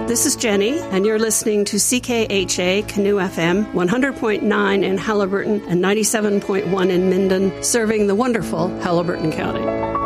This is Jenny, and you're listening to CKHA Canoe FM, 100.9 in Haliburton and 97.1 in Minden, serving the wonderful Haliburton County.